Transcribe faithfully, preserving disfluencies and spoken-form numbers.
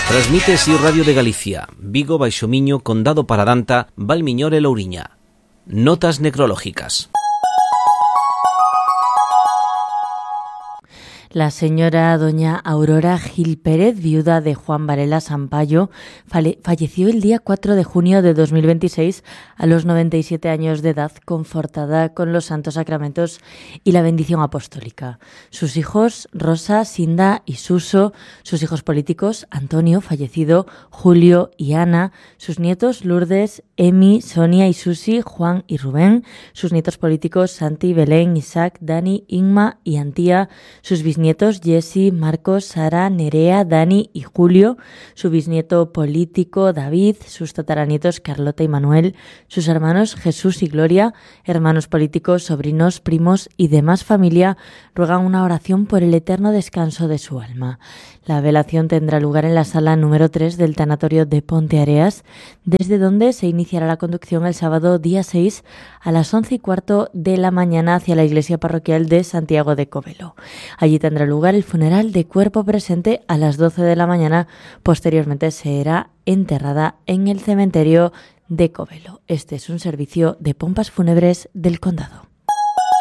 Transmite S I U Radio de Galicia, Vigo, Baixo Miño, Condado Paradanta, Valmiñor e Louriña. Notas necrológicas. La señora doña Aurora Gil Pérez, viuda de Juan Varela Sampayo, falleció el día cuatro de junio de dos mil veintiséis a los noventa y siete años de edad, confortada con los santos sacramentos y la bendición apostólica. Sus hijos, Rosa, Sinda y Suso, sus hijos políticos, Antonio, fallecido, Julio y Ana, sus nietos, Lourdes, Emi, Sonia y Susi, Juan y Rubén, sus nietos políticos, Santi, Belén, Isaac, Dani, Inma y Antía, sus bisnietos, Jessy, Marcos, Sara, Nerea, Dani y Julio, su bisnieto político, David, sus tataranietos, Carlota y Manuel, sus hermanos, Jesús y Gloria, hermanos políticos, sobrinos, primos y demás familia, ruegan una oración por el eterno descanso de su alma. La velación tendrá lugar en la sala número tres del tanatorio de Ponteareas, desde donde se iniciará la conducción el sábado día seis a las once y cuarto de la mañana hacia la iglesia parroquial de Santiago de Covelo. Allí tendrá lugar el funeral de cuerpo presente a las doce de la mañana. Posteriormente será enterrada en el cementerio de Covelo. Este es un servicio de pompas fúnebres del condado.